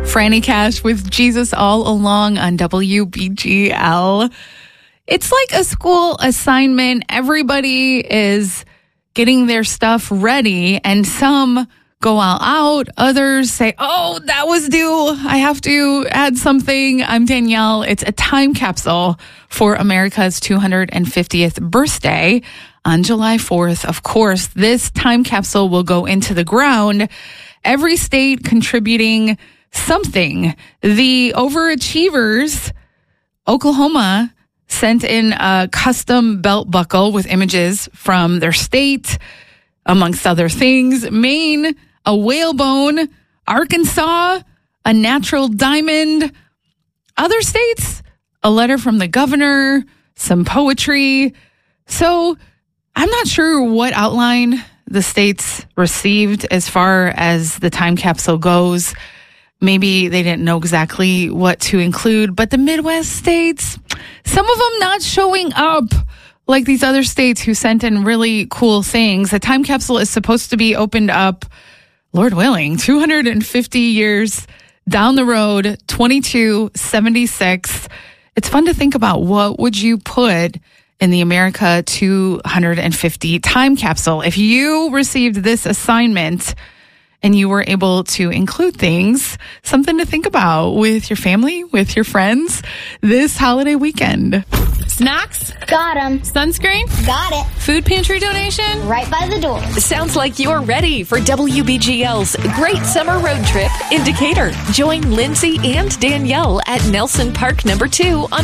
Franny Cash with Jesus All Along on WBGL. It's like a school assignment. Everybody is getting their stuff ready, and some go all out. Others say, oh, that was due. I have to add something. I'm Danielle. It's a time capsule for America's 250th birthday on July 4th. Of course, this time capsule will go into the ground. Every state contributing something. The overachievers, Oklahoma, sent in a custom belt buckle with images from their state, amongst other things. Maine, a whalebone. Arkansas, a natural diamond. Other states, a letter from the governor, some poetry. So I'm not sure what outline the states received as far as the time capsule goes. Maybe they didn't know exactly what to include, but the Midwest states, some of them not showing up like these other states who sent in really cool things. The time capsule is supposed to be opened up, Lord willing, 250 years down the road, 2276. It's fun to think about, what would you put in the America 250 time capsule? If you received this assignment and you were able to include things, something to think about with your family, with your friends this holiday weekend. Snacks? Got 'em. Sunscreen? Got it. Food pantry donation? Right by the door. Sounds like you're ready for WBGL's Great Summer Road Trip in Decatur. Join Lindsay and Danielle at Nelson Park #2 on